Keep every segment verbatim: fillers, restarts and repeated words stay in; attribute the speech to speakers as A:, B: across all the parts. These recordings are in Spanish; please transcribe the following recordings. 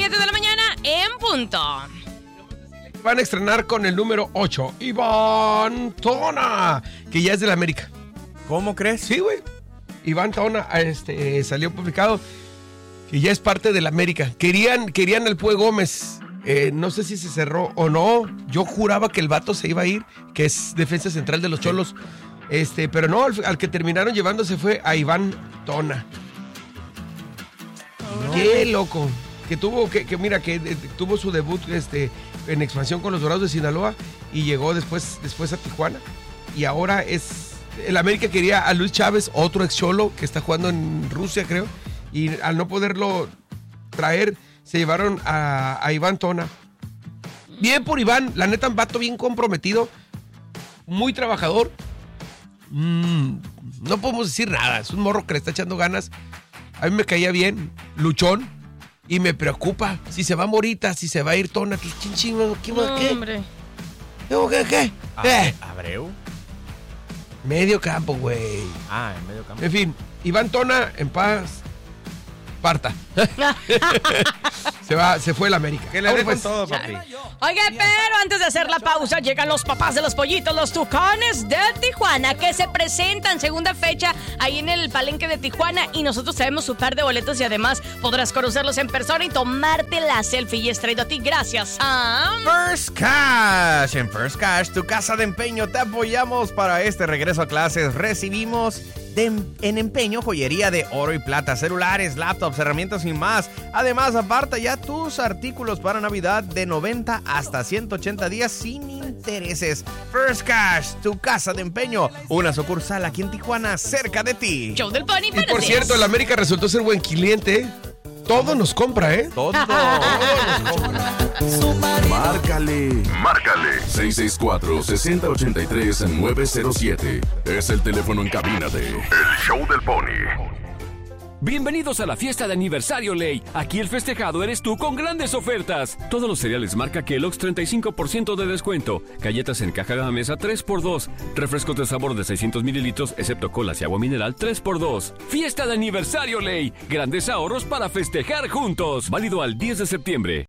A: siete de la mañana en punto.
B: Van a estrenar con el número ocho, Iván Tona, que ya es de la América.
C: ¿Cómo crees?
B: Sí, güey. Iván Tona este, salió publicado que ya es parte de la América. Querían, querían al Pue Gómez. Eh, no sé si se cerró o no. Yo juraba que el vato se iba a ir, que es defensa central de los Cholos. Este, pero no, al, al que terminaron llevándose fue a Iván Tona. No. Qué loco. Que tuvo, que, que mira, que eh, tuvo su debut este, en expansión con los Dorados de Sinaloa y llegó después, después a Tijuana. Y ahora es. El América quería a Luis Chávez, otro ex Cholo que está jugando en Rusia, creo. Y al no poderlo traer, se llevaron a, a Iván Tona. Bien por Iván, la neta, un vato bien comprometido, muy trabajador. Mm, no podemos decir nada, es un morro que le está echando ganas. A mí me caía bien, luchón, y me preocupa si se va Morita, si se va a ir Tona. ¿Qué chinchín? ¿Qué?
A: No, ¿qué? Hombre.
B: ¿Qué? ¿Qué?
C: ¿Qué? ¿Abreu?
B: Medio campo, güey.
C: Ah, en medio campo.
B: En fin, Iván Tona, en paz. Parta. se va, se fue el América.
C: Que le dejen todo, papi.
A: Oiga, pero antes de hacer la pausa, llegan los papás de los pollitos, los Tucanes de Tijuana, que se presentan segunda fecha ahí en el Palenque de Tijuana. Y nosotros traemos su par de boletos y además podrás conocerlos en persona y tomarte la selfie. Y es traído a ti gracias a
C: First Cash. En First Cash, tu casa de empeño, te apoyamos para este regreso a clases. Recibimos de, en empeño joyería de oro y plata, celulares, laptops, herramientas y más. Además, aparta ya tus artículos para Navidad de noventa hasta ciento ochenta días sin intereses. First Cash, tu casa de empeño, una sucursal aquí en Tijuana, cerca de ti.
A: Show del Pony.
B: Y por cierto, el América resultó ser buen cliente. Todo nos compra, ¿eh?
C: Todo, todo nos compra.
D: Márcale, márcale. seis seis cuatro, seis cero ocho tres, nueve cero siete. Es el teléfono en cabina de El Show del Pony.
E: Bienvenidos a la fiesta de aniversario Ley. Aquí el festejado eres tú con grandes ofertas. Todos los cereales marca Kellogg's treinta y cinco por ciento de descuento. Galletas en caja de mesa tres por dos. Refrescos de sabor de seiscientos mililitros, excepto colas y agua mineral tres por dos. Fiesta de aniversario Ley. Grandes ahorros para festejar juntos. Válido al diez de septiembre.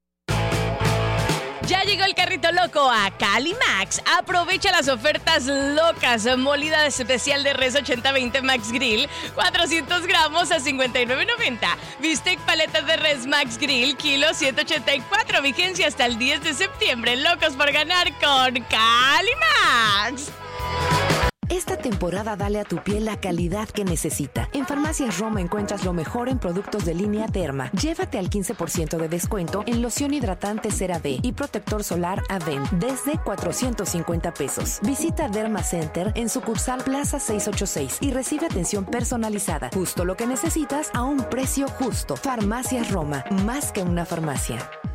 A: Ya llegó el carrito loco a Calimax. Aprovecha las ofertas locas. Molida especial de res ochenta veinte Max Grill, cuatrocientos gramos a cincuenta y nueve noventa. Bistec paletas de res Max Grill, kilo ciento ochenta y cuatro. Vigencia hasta el diez de septiembre. Locos por ganar con Calimax.
F: Esta temporada dale a tu piel la calidad que necesita. En Farmacias Roma encuentras lo mejor en productos de línea Derma. Llévate al quince por ciento de descuento en loción hidratante CeraVe y protector solar Aven desde cuatrocientos cincuenta pesos. Visita Derma Center en sucursal Plaza seiscientos ochenta y seis y recibe atención personalizada. Justo lo que necesitas a un precio justo. Farmacias Roma, más que una farmacia.